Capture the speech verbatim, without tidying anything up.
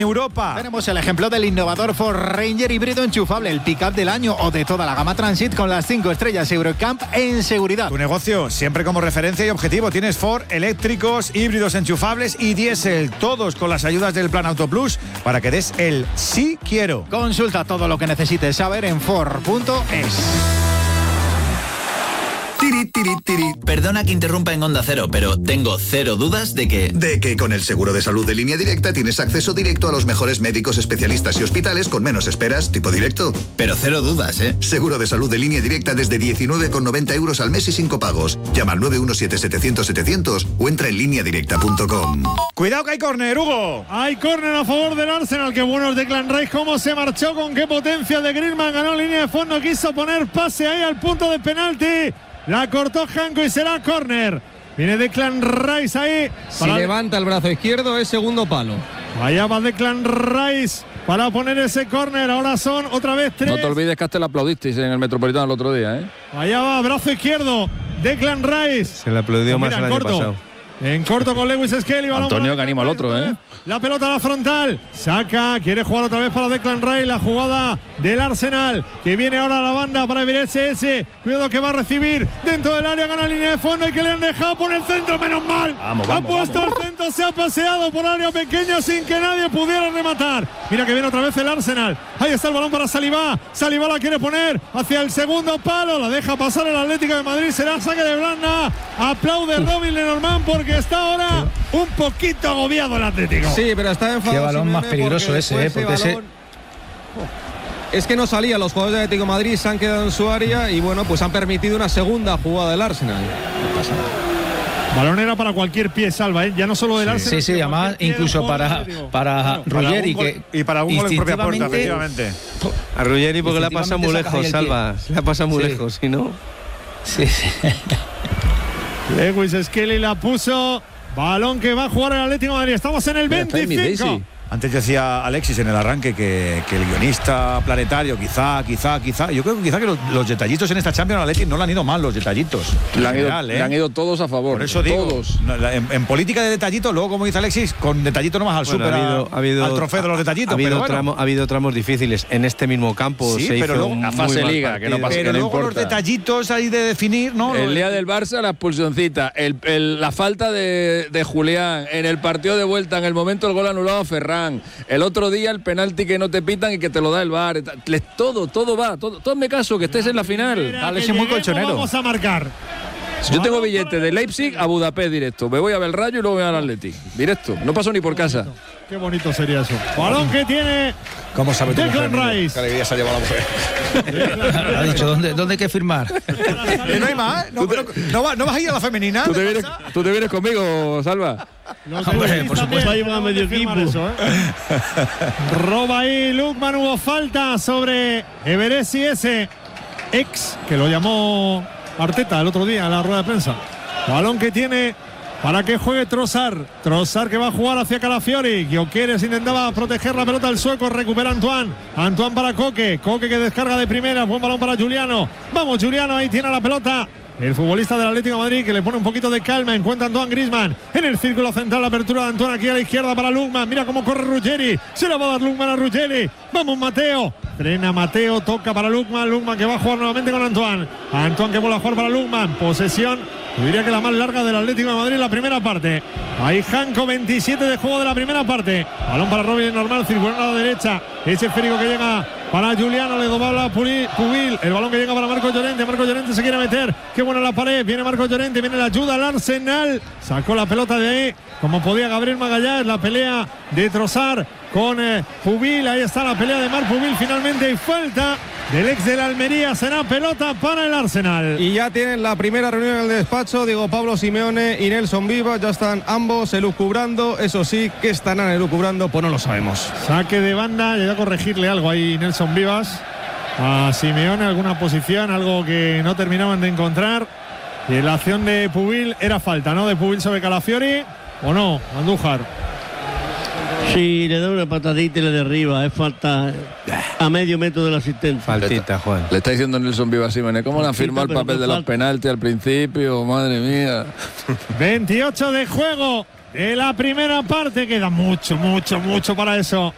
Europa. Tenemos el ejemplo del innovador Ford Ranger híbrido enchufable, el pick-up del año o de toda la gama Transit con las cinco estrellas Eurocamp en seguridad. Tu negocio siempre como referencia y objetivo. Tienes Ford eléctricos, híbridos enchufables y diésel, todos con las ayudas del Plan Auto Plus para que des el sí quiero. Consulta todo lo que necesites saber en Ford punto es. Tiri, tiri, tiri. Perdona que interrumpa en Onda Cero, pero tengo cero dudas de que... De que con el seguro de salud de Línea Directa tienes acceso directo a los mejores médicos, especialistas y hospitales con menos esperas, tipo directo. Pero cero dudas, ¿eh? Seguro de salud de Línea Directa desde diecinueve con noventa euros al mes y sin copagos. Llama al nueve uno siete setecientos setecientos o entra en línea directa punto com. Cuidado que hay córner, Hugo. Hay córner a favor del Arsenal. Qué bueno es Declan Rice. Cómo se marchó, con qué potencia de Griezmann. Ganó línea de fondo, quiso poner pase ahí al punto de penalti. La cortó Janko y será córner. Viene Declan Rice ahí. Si levanta el brazo izquierdo es segundo palo. Allá va Declan Rice para poner ese córner. Ahora son otra vez tres. No te olvides que hasta le aplaudisteis en el Metropolitano el otro día, ¿eh? Allá va, brazo izquierdo. Declan Rice. Se le aplaudió pues más el año corto. pasado. En corto con Lewis Skelly. Antonio que anima al otro, ¿eh? La pelota a la frontal. Saca, quiere jugar otra vez para Declan Rice. La jugada del Arsenal, que viene ahora a la banda para ver ese ese. Cuidado que va a recibir dentro del área, gana línea de fondo y que le han dejado por el centro, menos mal. Vamos, ha vamos, puesto vamos. el centro, se ha paseado por área pequeña sin que nadie pudiera rematar. Mira que viene otra vez el Arsenal. Ahí está el balón para Saliba. Saliba la quiere poner hacia el segundo palo. La deja pasar el Atlético de Madrid. Será saque de Blanda. Aplaude Robin Lenormand porque está ahora un poquito agobiado el Atlético. Sí, pero está enfadado. Qué balón Simeone más peligroso porque ese, ¿eh? Porque ese... Es que no salía, los jugadores de Atlético de Madrid se han quedado en su área y bueno, pues han permitido una segunda jugada del Arsenal. No pasa nada. Balón era para cualquier pie, Salva, ¿eh? Ya no solo del Sí, Arsenal. sí, sí, además incluso para, para Ruggeri, que y para un gol en propia puerta, instintivamente- efectivamente. A Ruggeri porque le ha pasado muy Instintivamente lejos, sacas ahí el Salva. Le ha pasado muy Sí. lejos, si no... Sí, sí. Lewis Skelly la puso. Balón que va a jugar el Atlético de Madrid. Estamos en el Mira, está en mi veinticinco. Daisy. Antes decía Alexis en el arranque que, que el guionista planetario, quizá, quizá, quizá. Yo creo que quizá que los, los detallitos en esta Champions Athletic no le han ido mal, los detallitos. Le han, ido, general, ¿eh? le han ido todos a favor. Por eso digo, todos. no, la- en, en política de detallitos, luego como dice Alexis, con detallitos no vas al Bueno, súper, ha habido, a- ha habido, al trofeo de los detallitos. Ha habido, pero bueno. tramo- ha habido tramos difíciles. En este mismo campo Sí, se pero hizo luego- un la muy fase mal liga, que no partido. pasa- Pero que no luego los importa. detallitos ahí de definir, ¿no? El día del Barça, la expulsioncita, el, el- la falta de, de Julián, en el partido de vuelta, en el momento el gol anulado a Ferran, el otro día el penalti que no te pitan y que te lo da el V A R, Les- todo, todo va, todo, todo me caso, que estés en la final. Mira, Alex que es muy lleguemos, colchonero. Vamos a marcar. Yo tengo billete de Leipzig a Budapest directo, me voy a ver el Rayo y luego voy al Atleti, directo, no paso ni por casa. Qué bonito sería eso. Balón que tiene ¿Cómo sabe tu Declan mujer, niño? Rice. Qué alegría se ha llevado la mujer. Ha dicho, ¿dónde, ¿dónde hay que firmar? Que no hay más, ¿eh? No, no, no va- no vas a ir a la femenina. ¿Tú te, ¿de vienes, Barça? tú te vienes conmigo, Salva? Los Hombre, Leipzig por también, supuesto, no ahí va van a medio firmar equipo. eso, ¿eh? Roba ahí Lukman, hubo falta sobre Everesi ese ex que lo llamó Arteta el otro día en la rueda de prensa. Balón que tiene para que juegue Trossard. Trossard que va a jugar hacia Calafiori. Gyökeres intentaba proteger la pelota al sueco. Recupera Antoine. Antoine para Coque. Coque que descarga de primera. Buen balón para Juliano. Vamos, Juliano. Ahí tiene la pelota. El futbolista del Atlético de Madrid que le pone un poquito de calma. Encuentra a Antoine Griezmann en el círculo central. La apertura de Antoine aquí a la izquierda para Lukman. Mira cómo corre Ruggeri. Se la va a dar Lukman a Ruggeri. Vamos, Mateo. Frena Mateo. Toca para Lukman. Lukman que va a jugar nuevamente con Antoine. Antoine que vuelve a jugar para Lukman. Posesión. Yo diría que la más larga del Atlético de Madrid en la primera parte. Ahí Janko, veintisiete de juego de la primera parte. Balón para Robin normal, circulando a la derecha. Ese esférico que llega para Juliano, le dobla Pubil. El balón que llega para Marco Llorente. Marco Llorente se quiere meter. Qué buena la pared. Viene Marco Llorente, viene la ayuda al Arsenal. Sacó la pelota de ahí, como podía Gabriel Magallanes. La pelea de Trossard con eh, Pubil. Ahí está la pelea de Marc Pubil. Finalmente hay falta del ex de la Almería. Será pelota para el Arsenal. Y ya tienen la primera reunión en el despacho. Digo, Pablo Simeone y Nelson Vivas ya están ambos elucubrando. Eso sí, ¿qué estarán elucubrando? Pues no lo sabemos. Saque de banda, le voy a corregirle algo ahí Nelson Vivas a Simeone, alguna posición, algo que no terminaban de encontrar. Y la acción de Pubil era falta, ¿no? De Pubil sobre Calafiori, ¿o no, Andújar? Sí, le da una patadita y le derriba. Es falta a medio metro del asistente. Faltita, Juan. Le está diciendo Nelson Vivas Simeone, ¿cómo le han firmado el papel de los penaltis al principio? Madre mía. veintiocho de juego de la primera parte. Queda mucho, mucho, mucho para eso.